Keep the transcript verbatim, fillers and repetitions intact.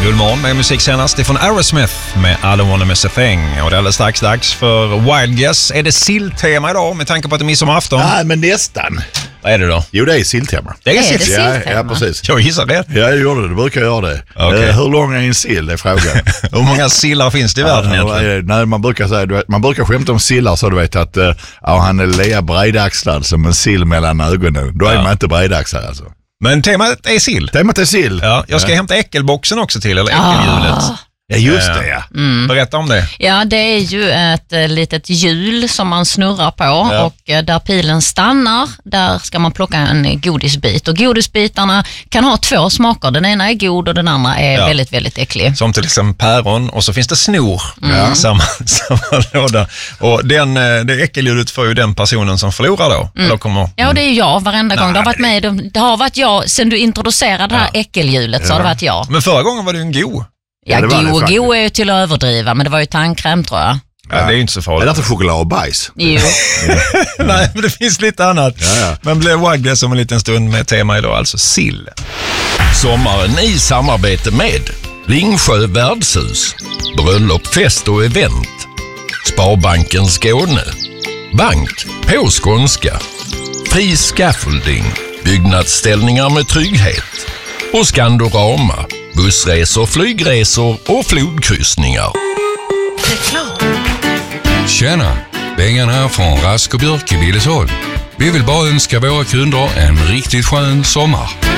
Guldmorgon med musik senast ifrån Aerosmith med I don't wanna miss a thing. Och det är alldeles strax dags för Wild Guess. Är det silltema idag med tanke på att det är midsommarafton? Nej, men nästan. Vad är det då? Jo, det är silltema. Det är, är sill. det Ja, silltema? ja, precis. Jag gissar rätt. Ja, jag gjorde det. Det brukar jag göra det. Okay. Uh, hur lång är en sill, är frågan. Hur många sillar finns det i världen ja, egentligen? Nej, man brukar säga, du vet, man brukar skämta om sillar så du vet att uh, ja, han är lea breidaxlad som en sill mellan ögonen. Då är Ja. man inte breidaxlad alltså. Men temat är sill. Temat är sill. Ja, jag ska ja. hämta äckelboxen också till, eller Ah. äckelhjulet. Ja, just det, ja. Mm. Berätta om det. Ja, det är ju ett eh, litet hjul som man snurrar på Ja. och eh, där pilen stannar, där ska man plocka en godisbit. Och godisbitarna kan ha två smaker. Den ena är god och den andra är Ja. väldigt, väldigt äcklig. Som till exempel päron och så finns det snor Mm. i samma, samma låda. Och den, det äckeljudet får ju den personen som förlorar då. Mm. Eller kommer, Ja, och det är jag varenda gång. Nej. Det har varit med, det- det har varit jag, sen du introducerade det här äckelhjulet så har det varit jag. Men förra gången var det ju en go. Ja, Ja, det var det go och faktiskt. go är ju till att överdriva, men det var ju tandkräm tror jag. Ja, det är ju inte så Är farligt. det inte choklad och bajs? Jo. Nej, men det finns lite annat. Ja, ja. Men blir Wild Guess om en liten stund med tema idag, alltså sill. Sommaren i samarbete med Ringsjö värdshus, bröllop, fest och event, Sparbanken Skåne, Bank på skånska, Fri Scaffolding, byggnadsställningar med trygghet och Skandorama, bussresor, flygresor och flodkryssningar. Tjena, Bengan här från Rask och Björk i Billesholm. Vi vill bara önska våra kunder en riktigt skön sommar.